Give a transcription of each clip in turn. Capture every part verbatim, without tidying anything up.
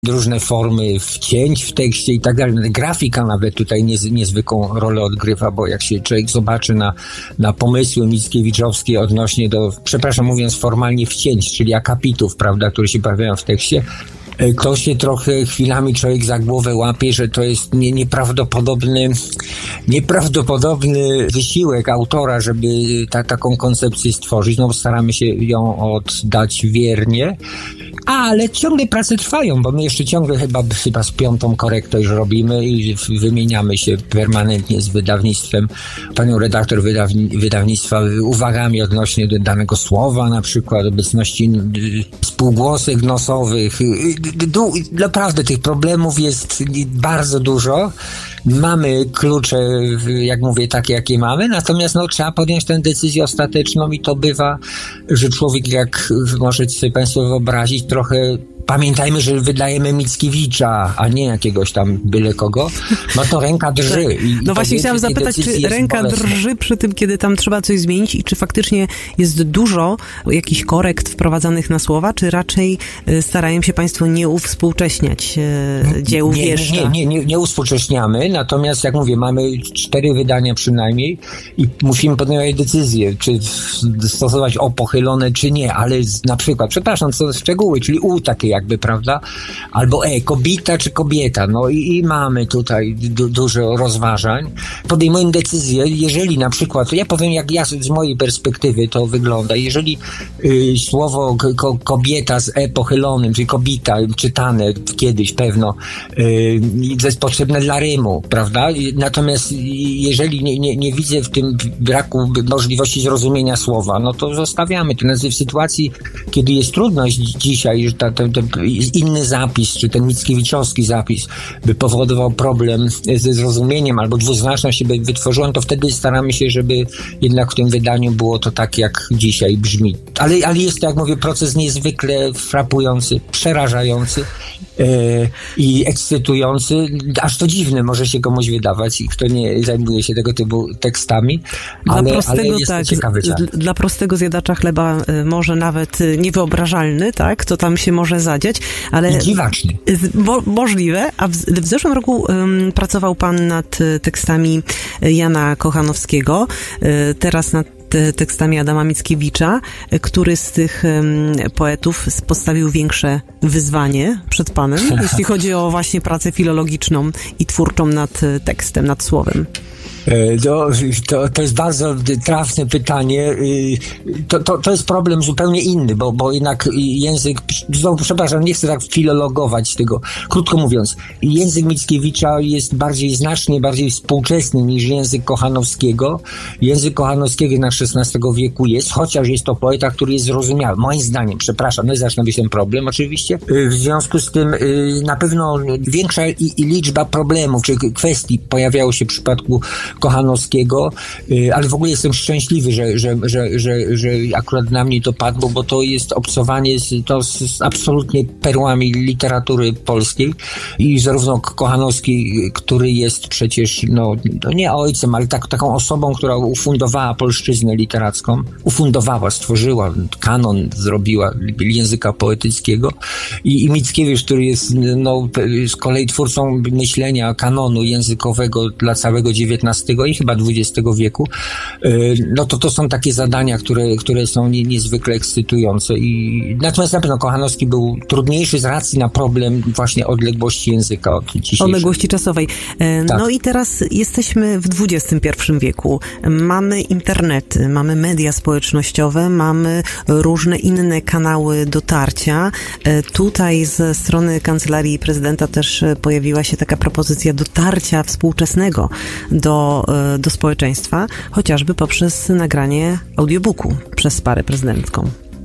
różne formy wcięć w tekście i tak dalej. Grafika nawet tutaj niez, niezwykłą rolę odgrywa, bo jak się człowiek zobaczy na, na pomysły mickiewiczowskie odnośnie do, przepraszam mówiąc formalnie, wcięć, czyli akapitów, prawda, które się pojawiają w tekście, to się trochę chwilami człowiek za głowę łapie, że to jest nie, nieprawdopodobny, nieprawdopodobny wysiłek autora, żeby ta, taką koncepcję stworzyć. No, staramy się ją oddać wiernie, ale ciągle prace trwają, bo my jeszcze ciągle chyba, chyba z piątą korektą już robimy i wymieniamy się permanentnie z wydawnictwem, panią redaktor wydawni, wydawnictwa uwagami odnośnie do danego słowa, na przykład obecności spółgłosek nosowych. Naprawdę tych problemów jest bardzo dużo. Mamy klucze, jak mówię, takie, jakie mamy, natomiast no, trzeba podjąć tę decyzję ostateczną i to bywa, że człowiek, jak możecie sobie państwo wyobrazić, trochę pamiętajmy, że wydajemy Mickiewicza, a nie jakiegoś tam byle kogo, no to ręka drży. I no właśnie chciałam zapytać, czy ręka bolesna. drży przy tym, kiedy tam trzeba coś zmienić i czy faktycznie jest dużo jakichś korekt wprowadzanych na słowa, czy raczej starają się państwo nie uwspółcześniać e, dzieł nie, wieszcza? Nie, nie, nie, nie uwspółcześniamy, natomiast jak mówię, mamy cztery wydania przynajmniej i musimy podjąć decyzję, czy stosować o pochylone, czy nie, ale na przykład, przepraszam, co szczegóły, czyli u takie jakby, prawda? Albo e, kobieta czy kobieta. No i, i mamy tutaj du, dużo rozważań. Podejmujemy decyzję, jeżeli na przykład, ja powiem jak ja z mojej perspektywy to wygląda, jeżeli y, słowo ko, kobieta z e pochylonym, czyli kobieta czytane kiedyś pewno y, jest potrzebne dla rymu, prawda? Natomiast jeżeli nie, nie, nie widzę w tym braku możliwości zrozumienia słowa, no to zostawiamy. To znaczy w sytuacji, kiedy jest trudność dzisiaj, że ta, ta, ta inny zapis, czy ten mickiewiczowski zapis by powodował problem ze zrozumieniem albo dwuznaczność się by wytworzyła, to wtedy staramy się, żeby jednak w tym wydaniu było to tak, jak dzisiaj brzmi. Ale, ale jest to, jak mówię, proces niezwykle frapujący, przerażający yy, i ekscytujący. Aż to dziwne może się komuś wydawać, kto nie zajmuje się tego typu tekstami, ale, dla prostego, ale jest tak, to ciekawy czas. Dla prostego zjadacza chleba może nawet niewyobrażalny, tak? To tam się może zadziać, ale... Dziwaczny. Mo- możliwe, a w, w zeszłym roku um, pracował pan nad tekstami Jana Kochanowskiego, y, teraz nad tekstami Adama Mickiewicza. Który z tych um, poetów postawił większe wyzwanie przed panem, jeśli chodzi o właśnie pracę filologiczną i twórczą nad tekstem, nad słowem? To, to, to jest bardzo trafne pytanie. To, to, to jest problem zupełnie inny, bo, bo jednak język, znowu, przepraszam, nie chcę tak filologować tego. Krótko mówiąc, język Mickiewicza jest bardziej znacznie, bardziej współczesny niż język Kochanowskiego. Język Kochanowskiego na szesnastego wieku jest, chociaż jest to poeta, który jest zrozumiały. Moim zdaniem, przepraszam, no zacznę być ten problem oczywiście. W związku z tym na pewno większa liczba problemów, czy kwestii pojawiało się w przypadku Kochanowskiego, ale w ogóle jestem szczęśliwy, że, że, że, że, że akurat na mnie to padło, bo to jest obcowanie z, to z absolutnie perłami literatury polskiej i zarówno Kochanowski, który jest przecież, no, no nie ojcem, ale tak, taką osobą, która ufundowała polszczyznę literacką, ufundowała, stworzyła kanon, zrobiła języka poetyckiego i, i Mickiewicz, który jest no, z kolei twórcą myślenia kanonu językowego dla całego dziewiętnastego i chyba dwudziestego wieku, no to to są takie zadania, które, które są nie, niezwykle ekscytujące. I natomiast na pewno Kochanowski był trudniejszy z racji na problem właśnie odległości języka od dzisiejszej. Odległości czasowej. Tak. No i teraz jesteśmy w dwudziestym pierwszym wieku. Mamy internety, mamy media społecznościowe, mamy różne inne kanały dotarcia. Tutaj ze strony Kancelarii Prezydenta też pojawiła się taka propozycja dotarcia współczesnego do do społeczeństwa, chociażby poprzez nagranie audiobooku przez parę prezydencką.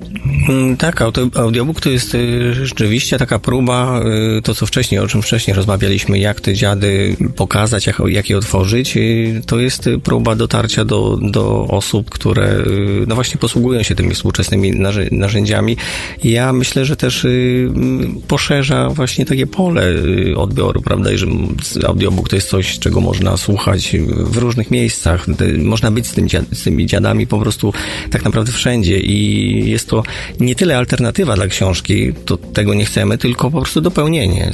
Tak, audiobook to jest rzeczywiście taka próba, to co wcześniej, o czym wcześniej rozmawialiśmy, jak te dziady pokazać, jak, jak je otworzyć, to jest próba dotarcia do, do osób, które no właśnie posługują się tymi współczesnymi narzędziami. Ja myślę, że też poszerza właśnie takie pole odbioru, prawda, i że audiobook to jest coś, czego można słuchać w różnych miejscach, można być z, tym, z tymi dziadami po prostu tak naprawdę wszędzie i jest to nie tyle alternatywa dla książki, to tego nie chcemy, tylko po prostu dopełnienie.